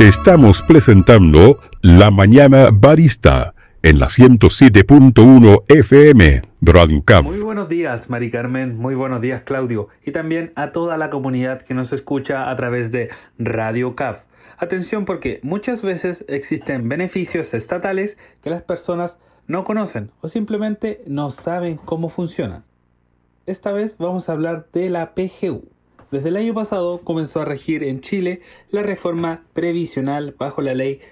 Estamos presentando La Mañana Barista en la 107.1 FM Broadcast. Muy buenos días, Mari Carmen, muy buenos días, Claudio, y también a toda la comunidad que nos escucha a través de Radio CAF. Atención, porque muchas veces existen beneficios estatales que las personas no conocen o simplemente no saben cómo funcionan. Esta vez vamos a hablar de la PGU. Desde el año pasado comenzó a regir en Chile la reforma previsional bajo la ley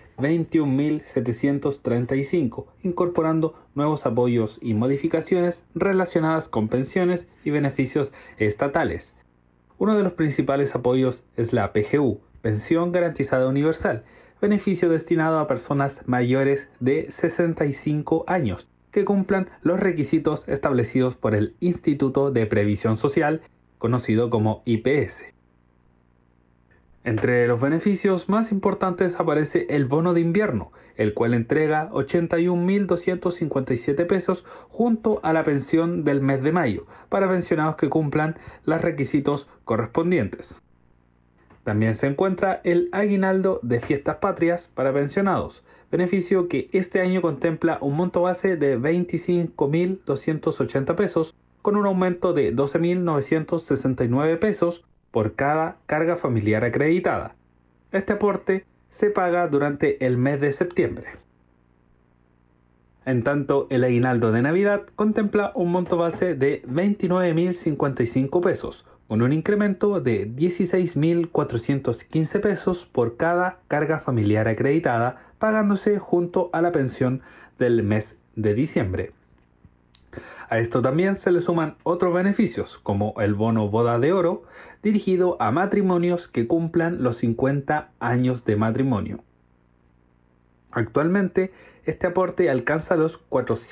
21.735, incorporando nuevos apoyos y modificaciones relacionadas con pensiones y beneficios estatales. Uno de los principales apoyos es la PGU, Pensión Garantizada Universal, beneficio destinado a personas mayores de 65 años que cumplan los requisitos establecidos por el Instituto de Previsión Social, conocido como IPS. Entre los beneficios más importantes aparece el bono de invierno, el cual entrega 81.257 pesos junto a la pensión del mes de mayo para pensionados que cumplan los requisitos correspondientes. También se encuentra el aguinaldo de fiestas patrias para pensionados, beneficio que este año contempla un monto base de 25.280 pesos con un aumento de 12.969 pesos por cada carga familiar acreditada. Este aporte se paga durante el mes de septiembre. En tanto, el aguinaldo de Navidad contempla un monto base de 29.055 pesos, con un incremento de 16.415 pesos por cada carga familiar acreditada, pagándose junto a la pensión del mes de diciembre. A esto también se le suman otros beneficios, como el bono boda de oro, dirigido a matrimonios que cumplan los 50 años de matrimonio. Actualmente, este aporte alcanza los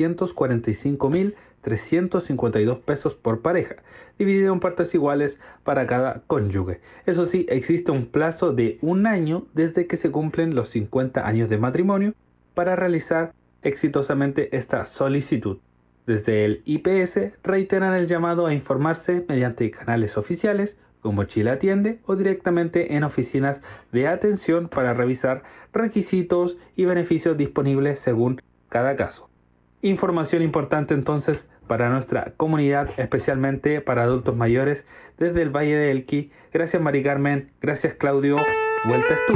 445.352 pesos por pareja, dividido en partes iguales para cada cónyuge. Eso sí, existe un plazo de un año desde que se cumplen los 50 años de matrimonio para realizar exitosamente esta solicitud. Desde el IPS reiteran el llamado a informarse mediante canales oficiales como Chile Atiende o directamente en oficinas de atención para revisar requisitos y beneficios disponibles según cada caso. Información importante entonces para nuestra comunidad, especialmente para adultos mayores desde el Valle de Elqui. Gracias, Mari Carmen, gracias, Claudio. Vuelta a estudio.